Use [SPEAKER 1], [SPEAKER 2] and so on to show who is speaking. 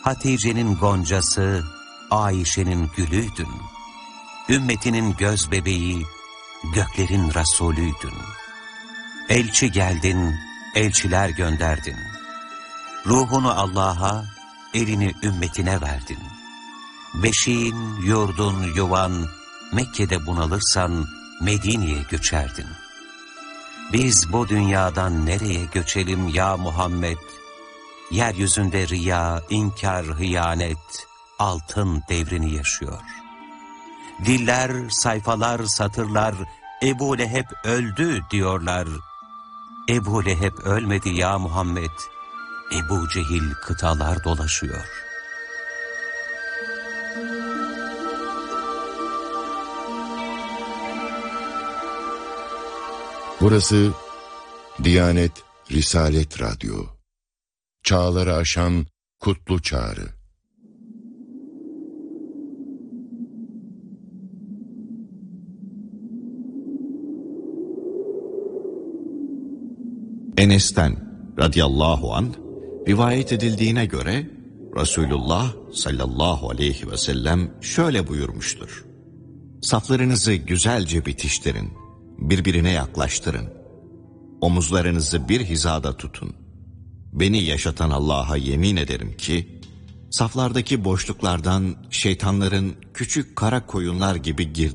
[SPEAKER 1] Hatice'nin goncası, Ayşe'nin gülüydün. Ümmetinin göz bebeği, göklerin Resulüydün. Elçi geldin, elçiler gönderdin. Ruhunu Allah'a, elini ümmetine verdin. Beşiğin, yurdun, yuvan, Mekke'de bunalırsan Medine'ye göçerdin. Biz bu dünyadan nereye göçelim ya Muhammed? Yeryüzünde riya, inkar, hıyanet, altın devrini yaşıyor. Diller, sayfalar, satırlar, Ebu Leheb öldü diyorlar. Ebu Leheb ölmedi ya Muhammed. Ebu Cehil kıtalar dolaşıyor.
[SPEAKER 2] Burası Diyanet Risalet Radyo. Çağları aşan kutlu çağrı.
[SPEAKER 3] Enes'ten radıyallahu anh rivayet edildiğine göre Resulullah sallallahu aleyhi ve sellem şöyle buyurmuştur. Saflarınızı güzelce bitiştirin, birbirine yaklaştırın. Omuzlarınızı bir hizada tutun. Beni yaşatan Allah'a yemin ederim ki, saflardaki boşluklardan şeytanların küçük kara koyunlar gibi girdiğini